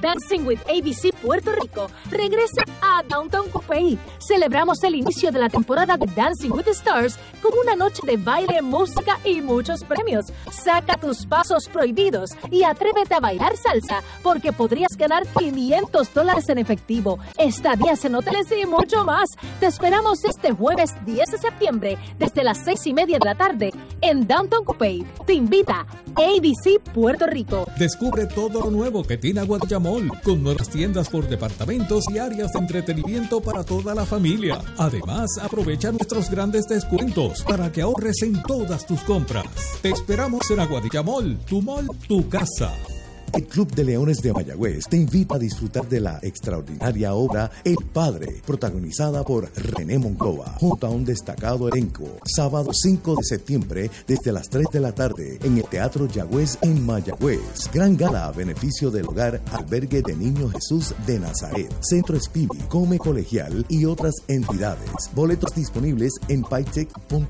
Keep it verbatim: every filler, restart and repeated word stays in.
Dancing with A B C Puerto Rico regresa a Downtown Coupé. Celebramos el inicio de la temporada de Dancing with the Stars con una noche de baile, música y muchos premios. Saca tus pasos prohibidos y atrévete a bailar salsa porque podrías ganar quinientos dólares en efectivo, estadías en hoteles y mucho más. Te esperamos este jueves diez de septiembre desde las seis y media de la tarde en Downtown Coupé. Te invita A B C Puerto Rico. Descubre todo lo nuevo que tiene Aguadilla Mall, con nuevas tiendas por departamentos y áreas de entretenimiento para toda la familia. Además, aprovecha nuestros grandes descuentos para que ahorres en todas tus compras. Te esperamos en Aguadilla Mall, tu mall, tu casa. El Club de Leones de Mayagüez te invita a disfrutar de la extraordinaria obra El Padre, protagonizada por René Monclova, junto a un destacado elenco. Sábado cinco de septiembre, desde las tres de la tarde, en el Teatro Yagüez en Mayagüez. Gran gala a beneficio del Hogar Albergue de Niño Jesús de Nazaret, Centro Spivi, Come Colegial y otras entidades. Boletos disponibles en paytech punto